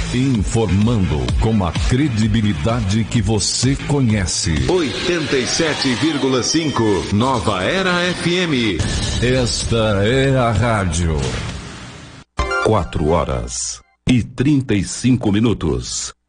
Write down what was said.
Informando com a credibilidade que você conhece. 87,5 Nova Era FM. Esta é a rádio. 4 horas e 35 minutos.